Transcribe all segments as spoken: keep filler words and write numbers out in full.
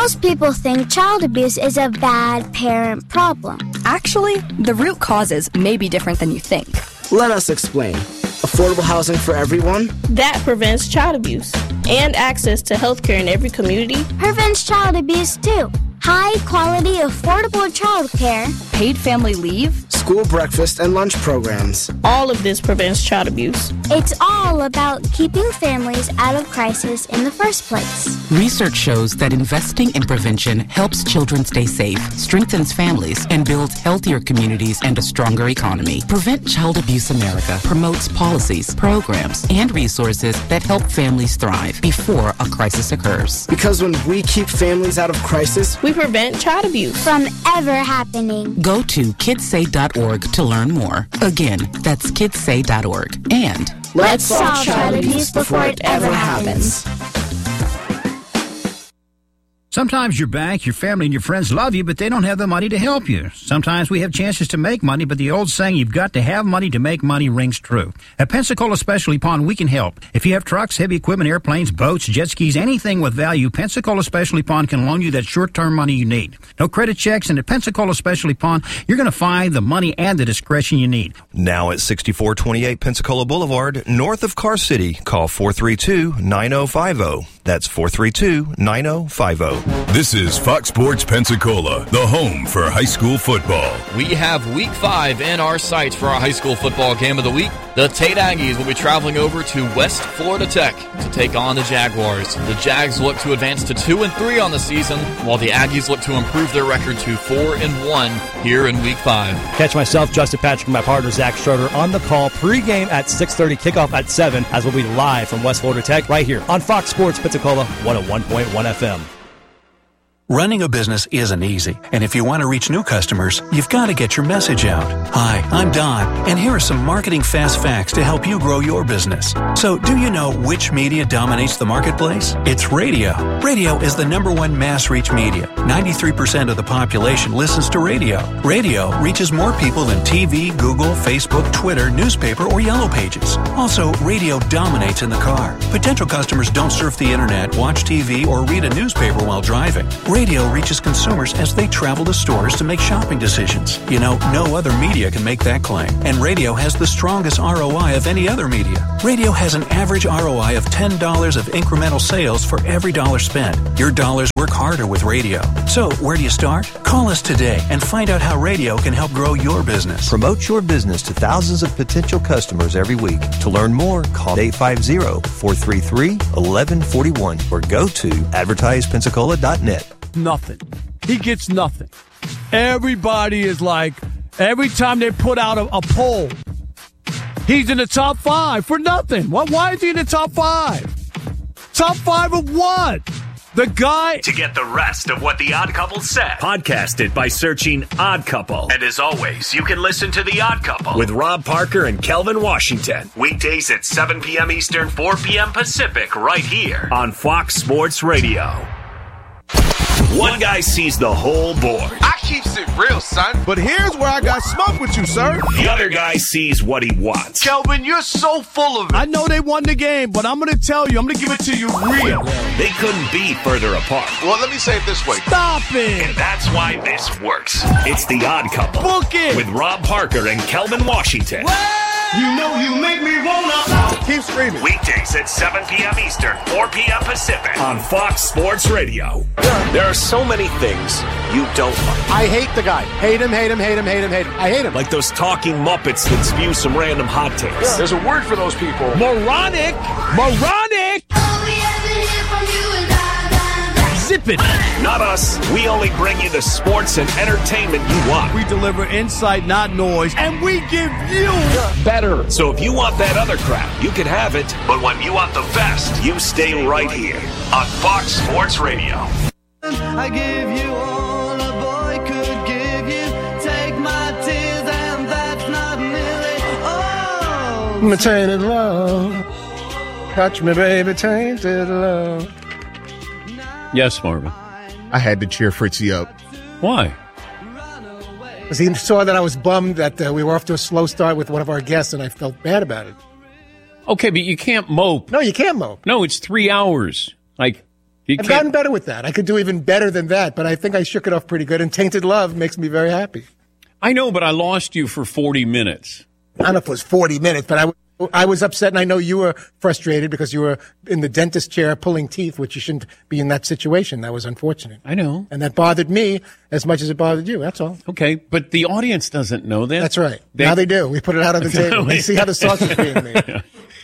Most people think child abuse is a bad parent problem. Actually, the root causes may be different than you think. Let us explain. Affordable housing for everyone? That prevents child abuse. And access to health care in every community prevents child abuse too. High quality, affordable child care. Paid family leave. School breakfast and lunch programs. All of this prevents child abuse. It's all about keeping families out of crisis in the first place. Research shows that investing in prevention helps children stay safe, strengthens families, and builds healthier communities and a stronger economy. Prevent Child Abuse America promotes policies, programs, and resources that help families thrive before a crisis occurs. Because when we keep families out of crisis, we prevent child abuse from ever happening. Go to kids say dot org to learn more. Again, that's kids say dot org. And let's solve child abuse before it ever happens. Sometimes your bank, your family, and your friends love you, but they don't have the money to help you. Sometimes we have chances to make money, but the old saying, you've got to have money to make money, rings true. At Pensacola Specialty Pond, we can help. If you have trucks, heavy equipment, airplanes, boats, jet skis, anything with value, Pensacola Specialty Pond can loan you that short-term money you need. No credit checks, and at Pensacola Specialty Pond, you're going to find the money and the discretion you need. Now at sixty-four twenty-eight Pensacola Boulevard, north of Car City, call four three two, nine oh five oh. That's four three two, nine oh five oh. This is Fox Sports Pensacola, the home for high school football. We have week five in our sights for our high school football game of the week. The Tate Aggies will be traveling over to West Florida Tech to take on the Jaguars. The Jags look to advance to two and three on the season, while the Aggies look to improve their record to four and one here in week five. Catch myself, Justin Patrick, and my partner Zach Schroeder on the call pregame at six thirty, kickoff at seven, as we'll be live from West Florida Tech right here on Fox Sports Pensacola one oh one point one F M. Running a business isn't easy, and if you want to reach new customers, you've got to get your message out. Hi, I'm Don, and here are some marketing fast facts to help you grow your business. So, do you know which media dominates the marketplace? It's radio. Radio is the number one mass reach media. ninety-three percent of the population listens to radio. Radio reaches more people than T V, Google, Facebook, Twitter, newspaper, or Yellow Pages. Also, radio dominates in the car. Potential customers don't surf the internet, watch T V, or read a newspaper while driving. Radio reaches consumers as they travel to stores to make shopping decisions. You know, no other media can make that claim. And radio has the strongest R O I of any other media. Radio has an average R O I of ten dollars of incremental sales for every dollar spent. Your dollars work harder with radio. So, where do you start? Call us today and find out how radio can help grow your business. Promote your business to thousands of potential customers every week. To learn more, call eight five zero, four three three, one one four one or go to advertise pensacola dot net. Nothing. He gets nothing. Everybody is like, every time they put out a, a poll, he's in the top five for nothing. What? Why is he in the top five? Top five of what? The guy... To get the rest of what The Odd Couple said, podcast it by searching Odd Couple. And as always, you can listen to The Odd Couple with Rob Parker and Kelvin Washington. Weekdays at seven p.m. Eastern, four p.m. Pacific, right here on Fox Sports Radio. One guy sees the whole board. I keeps it real, son. But here's where I got smoke with you, sir. The other guy sees what he wants. Kelvin, you're so full of it. I know they won the game, but I'm going to tell you, I'm going to give it to you real. They couldn't be further apart. Well, let me say it this way. Stop it. And that's why this works. It's The Odd Couple. Book it. With Rob Parker and Kelvin Washington. Well, you know you make me wanna. Keep screaming. Weekdays at seven p.m. Eastern, four p.m. Pacific on Fox Sports Radio. There are so many things you don't like. I hate the guy. Hate him, hate him, hate him, hate him, hate him. I hate him. Like those talking Muppets that spew some random hot takes. Yeah. There's a word for those people. Moronic. Moronic. All we ever hear from you is die, die, die. Zip it. Not us. We only bring you the sports and entertainment you want. We deliver insight, not noise, and we give you better. So if you want that other crap, you can have it. But when you want the best, you stay right here on Fox Sports Radio. I give you all a boy could give you. Take my tears and that's not nearly all. My tainted love. Touch me, baby, tainted love. Yes, Marvin. I had to cheer Fritzy up. Why? Because he saw that I was bummed that uh, we were off to a slow start with one of our guests, and I felt bad about it. Okay, but you can't mope. No, you can't mope. No, it's three hours. Like, You I've can't- gotten better with that. I could do even better than that, but I think I shook it off pretty good. And Tainted Love makes me very happy. I know, but I lost you for forty minutes. I don't know if it was forty minutes, but I, w- I was upset, and I know you were frustrated because you were in the dentist chair pulling teeth, which you shouldn't be in that situation. That was unfortunate. I know. And that bothered me as much as it bothered you. That's all. Okay, but the audience doesn't know that. That's right. Now they do. We put it out on the table. They see how the sausage is being made.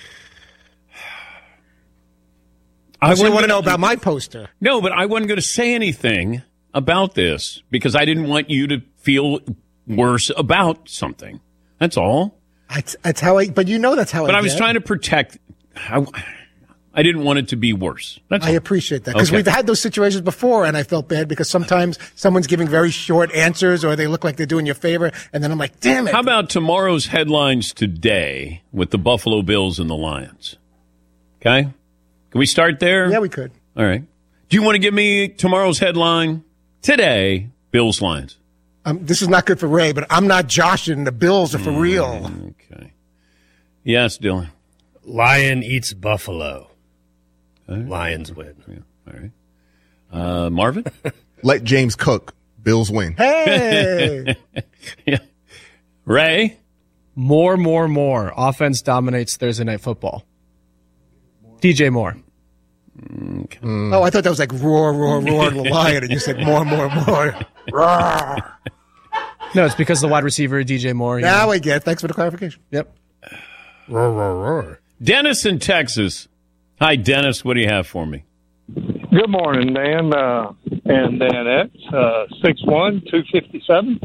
I So you wasn't want to know gonna- about my poster? No, but I wasn't going to say anything about this because I didn't want you to feel worse about something. That's all. That's, that's how I. But you know that's how I. But I was get. trying to protect. I, I didn't want it to be worse. That's I all. appreciate that because Okay. we've had those situations before, and I felt bad because sometimes someone's giving very short answers or they look like they're doing you a favor, and then I'm like, damn it. How about tomorrow's headlines today with the Buffalo Bills and the Lions? Okay? Can we start there? Yeah, we could. All right. Do you want to give me tomorrow's headline? Today, Bills Lions. Um, this is not good for Ray, but I'm not joshing. The Bills are for Mm. real. Okay. Yes, Dylan. Lion eats buffalo. Lions win. Yeah. All right. Uh, Marvin? Let James cook. Bills win. Hey! Yeah. Ray? More, more, more. Offense dominates Thursday Night Football. D J Moore. Okay. Oh, I thought that was like roar, roar, roar, the lion, and you said more, more, more. Roar. No, it's because the wide receiver, D J Moore. you Now know. I get. Thanks for the clarification. Yep. Roar, roar, roar. Dennis in Texas. Hi, Dennis. What do you have for me? Good morning, Dan, uh, and Dan X, uh, six one, two fifty-seven.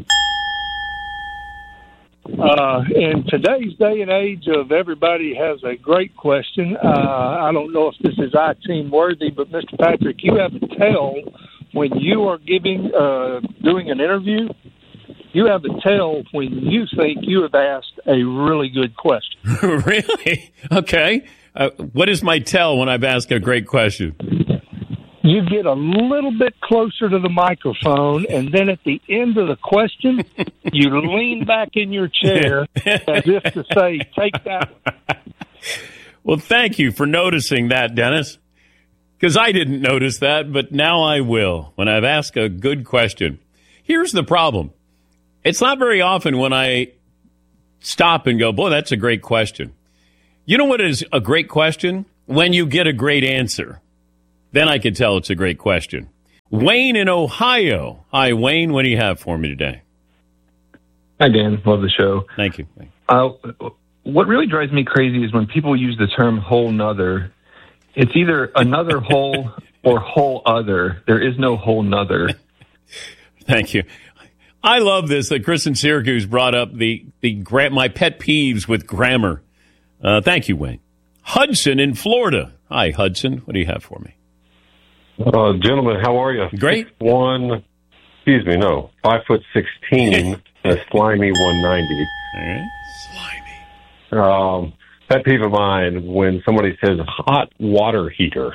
Uh, in today's day and age of everybody has a great question, uh, I don't know if this is I-team worthy, but Mister Patrick, you have a tell when you are giving, uh, doing an interview, you have a tell when you think you have asked a really good question. Really? Okay. Uh, what is my tell when I've asked a great question? You get a little bit closer to the microphone, and then at the end of the question, you lean back in your chair as if to say, take that one. Well, thank you for noticing that, Dennis, because I didn't notice that, but now I will when I've asked a good question. Here's the problem. It's not very often when I stop and go, boy, that's a great question. You know what is a great question? When you get a great answer. Then I can tell it's a great question. Wayne in Ohio. Hi, Wayne. What do you have for me today? Hi, Dan. Love the show. Thank you. Uh, what really drives me crazy is when people use the term whole nother. It's either another whole or whole other. There is no whole nother. Thank you. I love this that Chris in Syracuse brought up the, the gra- my pet peeves with grammar. Uh, thank you, Wayne. Hudson in Florida. Hi, Hudson. What do you have for me? Uh, gentlemen, how are you? Great. Six one, excuse me, no, five foot sixteen, and a slimy one ninety. All right. Slimy. Um, pet peeve of mine when somebody says hot water heater.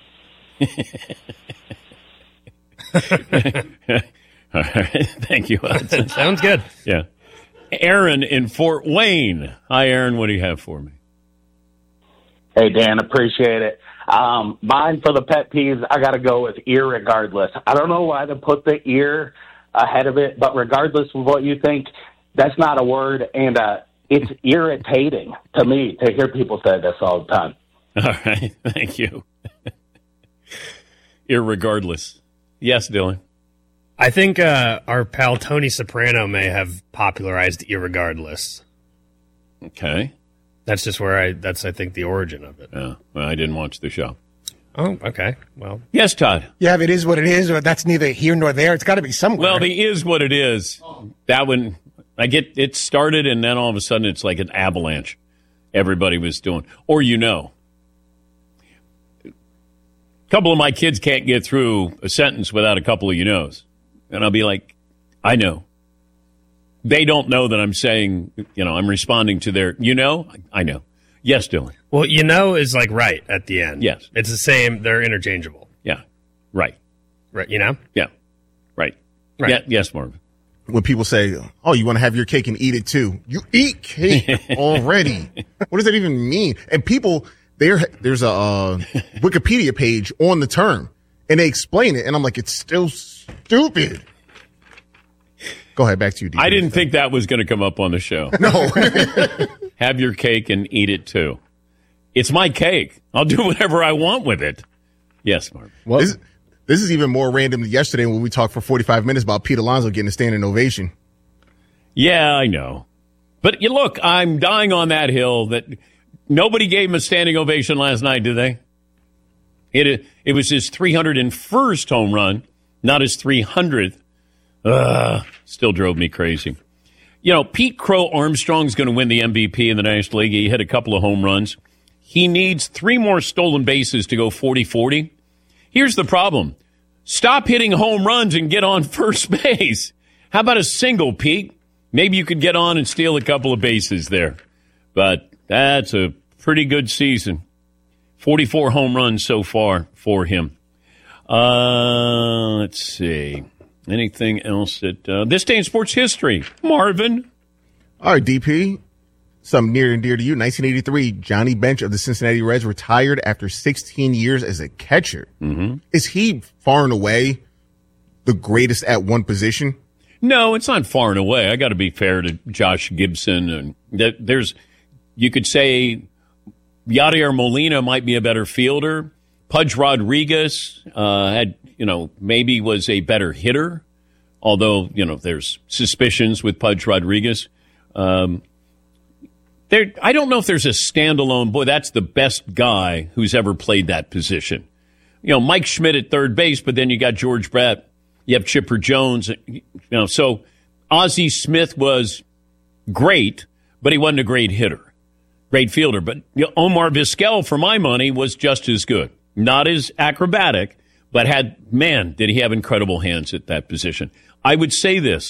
All right. Thank you, Hudson. Sounds good. Yeah. Aaron in Fort Wayne. Hi, Aaron. What do you have for me? Hey, Dan, appreciate it. Um, mine for the pet peeves, I got to go with irregardless. I don't know why they put the ear ahead of it, but regardless of what you think, that's not a word, and uh, it's irritating to me to hear people say this all the time. All right. Thank you. Irregardless. Yes, Dylan. I think uh, our pal Tony Soprano may have popularized irregardless. Okay. That's just where I, that's, I think, the origin of it. Yeah. Well, I didn't watch the show. Oh, okay. Well. Yes, Todd. Yeah, if it is what it is, or that's neither here nor there, it's got to be somewhere. Well, the is what it is. That one, I get it started, and then all of a sudden it's like an avalanche. Everybody was doing, or you know. A couple of my kids can't get through a sentence without a couple of you knows. And I'll be like, I know. They don't know that I'm saying, you know, I'm responding to their, you know, I know. Yes, Dylan. Well, you know is like right at the end. Yes. It's the same. They're interchangeable. Yeah. Right. Right. You know? Yeah. Right. Right. Yeah. Yes, Marvin. When people say, oh, you want to have your cake and eat it too. You eat cake already. What does that even mean? And people, there, there's a uh, Wikipedia page on the term. And they explain it, and I'm like, it's still stupid. Go ahead, back to you, D J. I didn't think that was going to come up on the show. No. Have your cake and eat it, too. It's my cake. I'll do whatever I want with it. Yes, Mark. Well, this, this is even more random than yesterday when we talked for forty-five minutes about Pete Alonso getting a standing ovation. Yeah, I know. But you look, I'm dying on that hill that nobody gave him a standing ovation last night, did they? It it was his three hundred first home run, not his three hundredth. Ugh, still drove me crazy. You know, Pete Crow Armstrong's going to win the M V P in the National League. He hit a couple of home runs. He needs three more stolen bases to go forty forty. Here's the problem. Stop hitting home runs and get on first base. How about a single, Pete? Maybe you could get on and steal a couple of bases there. But that's a pretty good season. forty-four home runs so far for him. Uh, let's see. Anything else that uh, this day in sports history? Marvin. All right, D P. Something near and dear to you. nineteen eighty-three, Johnny Bench of the Cincinnati Reds retired after sixteen years as a catcher. Mm-hmm. Is he far and away the greatest at one position? No, it's not far and away. I got to be fair to Josh Gibson. And th- there's, you could say Yadier Molina might be a better fielder. Pudge Rodriguez uh, had, you know, maybe was a better hitter, although, you know, there's suspicions with Pudge Rodriguez. Um, there, I don't know if there's a standalone, boy, that's the best guy who's ever played that position. You know, Mike Schmidt at third base, but then you got George Brett. You have Chipper Jones. You know, so Ozzie Smith was great, but he wasn't a great hitter, great fielder. But you know, Omar Vizquel, for my money, was just as good. Not as acrobatic, but had, man, did he have incredible hands at that position. I would say this.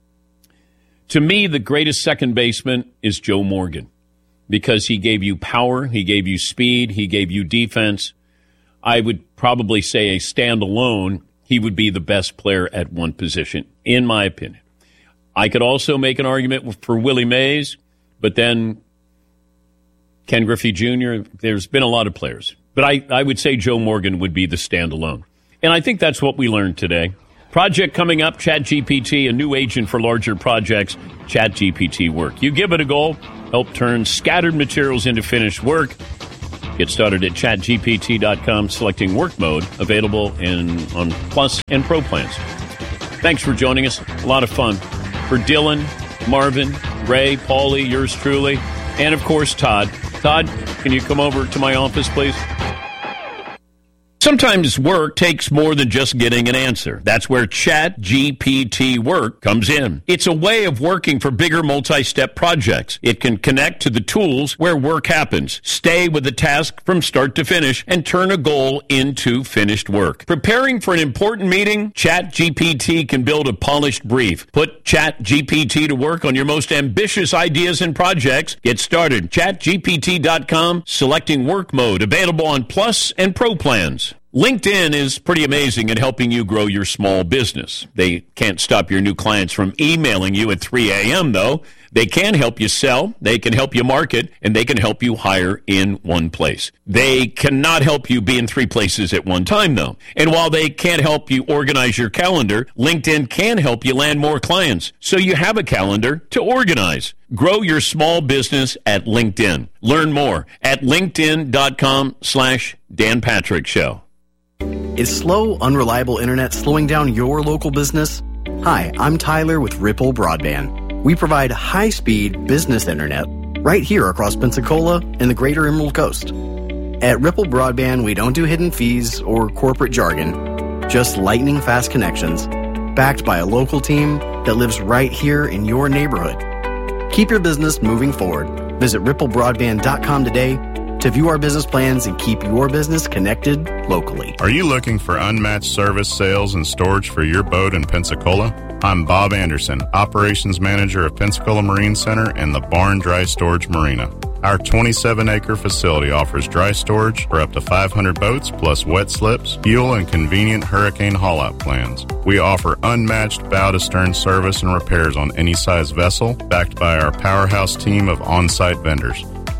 To me, the greatest second baseman is Joe Morgan because he gave you power, he gave you speed, he gave you defense. I would probably say a standalone, he would be the best player at one position, in my opinion. I could also make an argument for Willie Mays, but then Ken Griffey Junior, there's been a lot of players. But I, I would say Joe Morgan would be the standalone. And I think that's what we learned today. Project coming up, ChatGPT, a new agent for larger projects, ChatGPT Work. You give it a go, help turn scattered materials into finished work. Get started at chat G P T dot com, selecting work mode, available in on Plus and Pro plans. Thanks for joining us. A lot of fun. For Dylan, Marvin, Ray, Paulie, yours truly, and, of course, Todd. Todd, can you come over to my office, please? Sometimes work takes more than just getting an answer. That's where ChatGPT Work comes in. It's a way of working for bigger multi-step projects. It can connect to the tools where work happens, stay with the task from start to finish, and turn a goal into finished work. Preparing for an important meeting? ChatGPT can build a polished brief. Put ChatGPT to work on your most ambitious ideas and projects. Get started. chat G P T dot com, selecting work mode, available on Plus and Pro plans. LinkedIn is pretty amazing at helping you grow your small business. They can't stop your new clients from emailing you at three a.m., though. They can help you sell, they can help you market, and they can help you hire in one place. They cannot help you be in three places at one time, though. And while they can't help you organize your calendar, LinkedIn can help you land more clients, so you have a calendar to organize. Grow your small business at LinkedIn. Learn more at linkedin.com slash Dan Patrick Show. Is slow, unreliable internet slowing down your local business? Hi, I'm Tyler with Ripple Broadband. We provide high-speed business internet right here across Pensacola and the greater Emerald Coast. At Ripple Broadband, we don't do hidden fees or corporate jargon, just lightning-fast connections, backed by a local team that lives right here in your neighborhood. Keep your business moving forward. Visit ripple broadband dot com today to view our business plans and keep your business connected locally. Are you looking for unmatched service, sales, and storage for your boat in Pensacola? I'm Bob Anderson, Operations Manager of Pensacola Marine Center and the Barn Dry Storage Marina. Our twenty-seven acre facility offers dry storage for up to five hundred boats, plus wet slips, fuel, and convenient hurricane haul-out plans. We offer unmatched bow-to-stern service and repairs on any size vessel, backed by our powerhouse team of on-site vendors.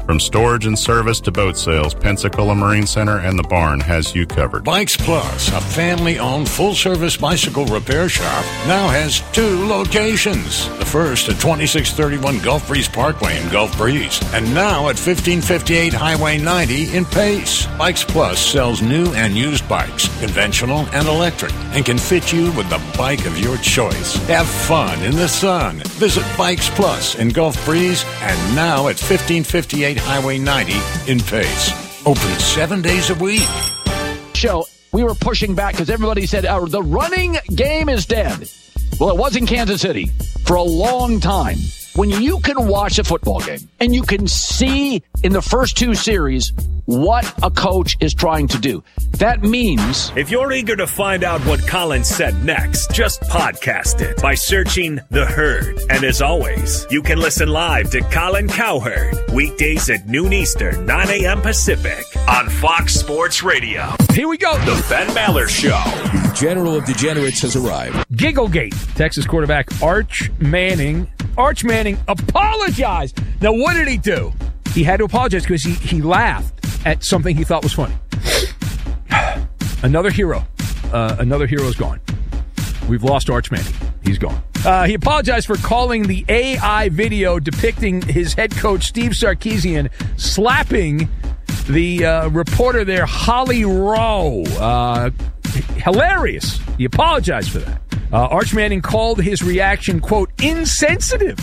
From storage and service to boat sales, Pensacola Marine Center and the Barn has you covered. Bikes Plus, a family-owned full-service bicycle repair shop, now has two locations. The first at twenty-six thirty-one Gulf Breeze Parkway in Gulf Breeze, and now at fifteen fifty-eight Highway ninety in Pace. Bikes Plus sells new and used bikes, conventional and electric, and can fit you with the bike of your choice. Have fun in the sun. Visit Bikes Plus in Gulf Breeze, and now at fifteen fifty-eight Highway ninety in Pace. Open seven days a week. Show, we were pushing back because everybody said oh, the running game is dead. Well, it was in Kansas City for a long time. When you can watch a football game and you can see in the first two series what a coach is trying to do, that means... If you're eager to find out what Colin said next, just podcast it by searching The Herd. And as always, you can listen live to Colin Cowherd, weekdays at noon Eastern, nine a.m. Pacific, on Fox Sports Radio. Here we go. The Ben Maller Show. The General of Degenerates has arrived. Gigglegate. Texas quarterback Arch Manning. Arch Manning apologized. Now, what did he do? He had to apologize because he, he laughed at something he thought was funny. Another hero. Uh, another hero's gone. We've lost Arch Manning. He's gone. Uh, he apologized for calling the A I video depicting his head coach, Steve Sarkisian, slapping the uh, reporter there, Holly Rowe. Uh, hilarious. He apologized for that. Uh, Arch Manning called his reaction, quote, insensitive.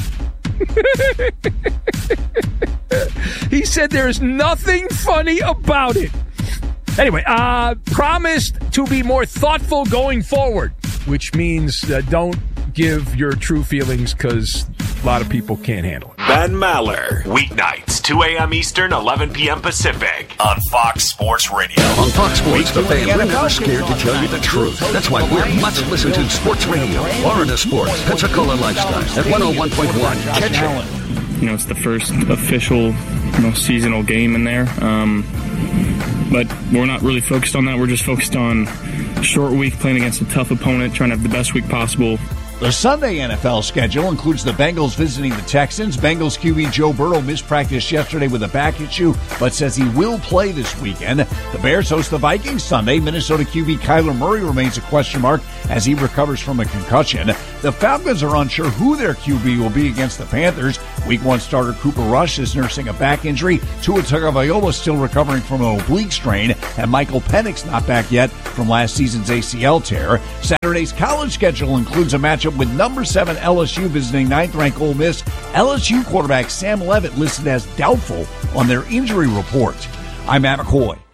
He said there's nothing funny about it. Anyway, uh, promised to be more thoughtful going forward, which means uh, don't give your true feelings because a lot of people can't handle it. Ben Maller, weeknights, two a.m. Eastern, eleven p.m. Pacific, on Fox Sports Radio. On Fox Sports, the fans are never scared to tell you the truth. That's why we're must-listen-to sports radio. Florida Sports, Pensacola Lifestyle, at one oh one point one. Catch it. You know, it's the first official, you know, seasonal game in there. Um, but we're not really focused on that. We're just focused on a short week, playing against a tough opponent, trying to have the best week possible. The Sunday N F L schedule includes the Bengals visiting the Texans. Bengals Q B Joe Burrow missed practice yesterday with a back issue, but says he will play this weekend. The Bears host the Vikings Sunday. Minnesota Q B Kyler Murray remains a question mark as he recovers from a concussion. The Falcons are unsure who their Q B will be against the Panthers. Week one starter Cooper Rush is nursing a back injury. Tua Tagovailoa still recovering from an oblique strain, and Michael Penix not back yet from last season's A C L tear. Saturday's college schedule includes a matchup with number seven L S U visiting ninth-ranked Ole Miss. L S U quarterback Sam Leavitt listed as doubtful on their injury report. I'm Matt McCoy.